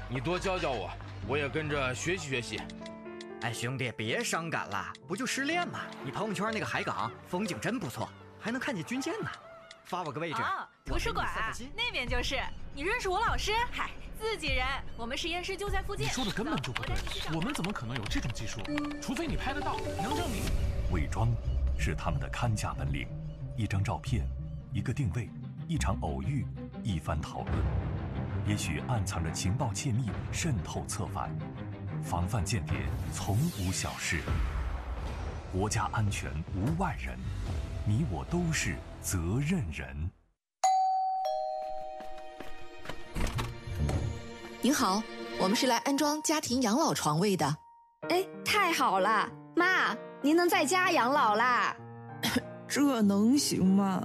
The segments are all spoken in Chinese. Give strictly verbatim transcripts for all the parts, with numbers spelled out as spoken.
你多教教我，我也跟着学习学习。 哎，兄弟，别伤感了，不就失恋吗？你朋友圈那个海港风景真不错，还能看见军舰呢。发我个位置。 哦，图书馆那边就是。你认识我老师？嗨，自己人，我们实验室就在附近。 你说的根本就不对，我们怎么可能有这种技术？除非你拍得到，能证明。 伪装是他们的看家本领，一张照片，一个定位，一场偶遇，一番讨论，也许暗藏着情报窃密，渗透策反。防范间谍从无小事，国家安全无外人，你我都是责任人。 您好，我们是来安装家庭养老床位的。 哎，太好了，妈，您能在家养老啦？ 这能行吗？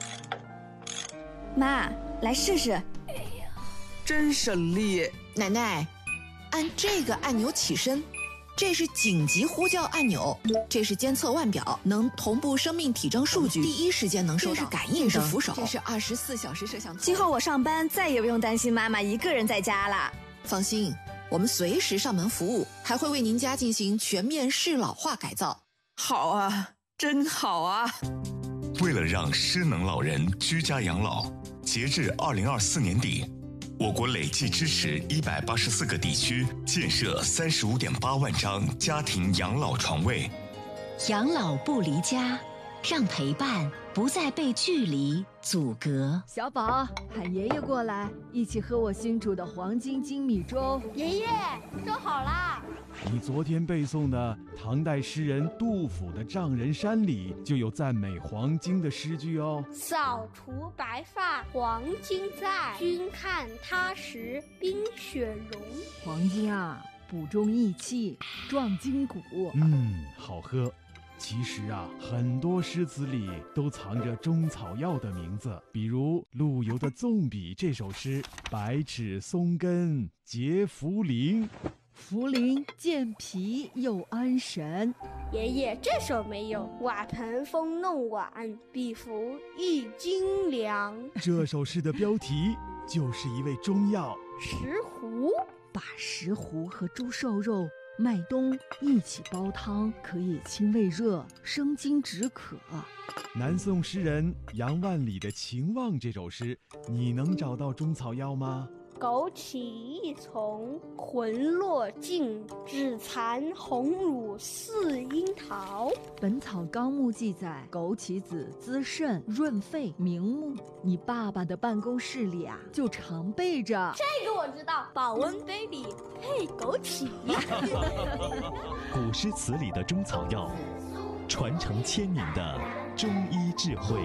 妈，来试试。 哎呀，真省力。 奶奶，按这个按钮起身，这是紧急呼叫按钮，这是监测腕表，能同步生命体征数据，第一时间能收到。这是感应灯，这是扶手，这是二十四小时摄像头。 今后我上班再也不用担心妈妈一个人在家了。 放心，我们随时上门服务，还会为您家进行全面适老化改造。 好啊，真好啊！ 为了让失能老人居家养老，截至二零二四年底，我国累计支持一百八十四个地区建设三十五点八万张家庭养老床位。 养老不离家，让陪伴不再被距离阻隔。 小宝，喊爷爷过来，一起喝我新煮的黄金精米粥。 爷爷，粥好啦！ 你昨天背诵的唐代诗人杜甫的《丈人山》里就有赞美黄金的诗句哦。 扫除白发黄金在，君看他时冰雪融。 黄金啊，补中益气，壮筋骨。 嗯，好喝。其实啊，很多诗词里都藏着中草药的名字，比如陆游的《纵笔》这首诗：百尺松根结茯苓， 茯苓健脾又安神。 爷爷，这首没有。瓦盆风弄碗，比服一斤粮。 这首诗的标题就是一味中药石斛， 把石斛和猪瘦肉、麦冬一起煲汤，可以清胃热、生津止渴。 南宋诗人杨万里的《情望》这首诗，你能找到中草药吗？ 枸杞一丛，魂落尽，只残红乳似樱桃。 本草纲目记载，枸杞子滋肾润肺明目。你爸爸的办公室里啊，就常备着。 这个我知道，保温杯里配枸杞。 古诗词里的中草药，传承千年的中医智慧。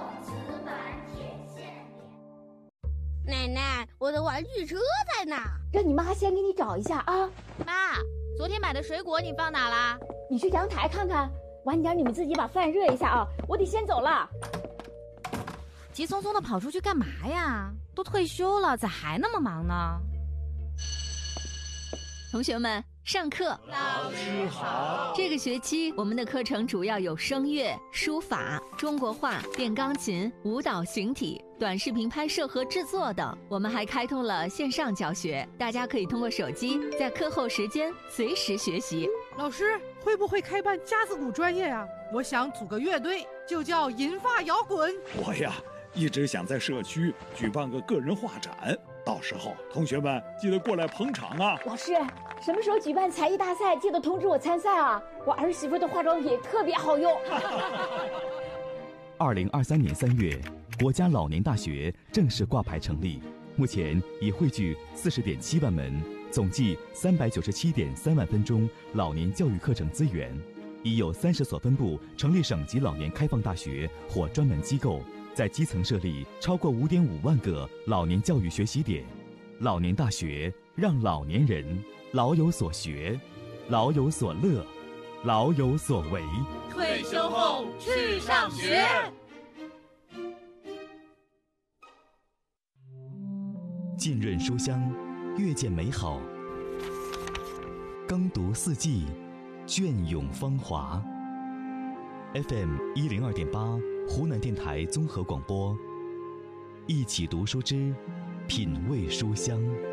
奶奶，我的玩具车在哪？ 让你妈先给你找一下啊。 妈，昨天买的水果你放哪啦？ 你去阳台看看。晚点你们自己把饭热一下啊，我得先走了。 急匆匆的跑出去干嘛呀？都退休了，咋还那么忙呢？ 同学们，上课。 老师好。 这个学期我们的课程主要有声乐、书法、中国画、电钢琴、舞蹈、形体、短视频拍摄和制作等。我们还开通了线上教学，大家可以通过手机在课后时间随时学习。 老师，会不会开办架子鼓专业呀？我想组个乐队，就叫银发摇滚。 我呀，一直想在社区举办个个人画展，到时候同学们记得过来捧场啊！ 老师，什么时候举办才艺大赛，记得通知我参赛啊！我儿媳妇的化妆品特别好用。 二零二三年三月，国家老年大学正式挂牌成立，目前已汇聚四十点七万门，总计三百九十七点三万分钟老年教育课程资源，已有三十所分部成立省级老年开放大学或专门机构，在基层设立超过五点五万个老年教育学习点。老年大学让老年人老有所学，老有所乐，老有所为。 退休后去上学。 浸润书香，阅见美好；耕读四季，隽永芳华。F M 一零二点八，湖南电台综合广播。一起读书之品味书香。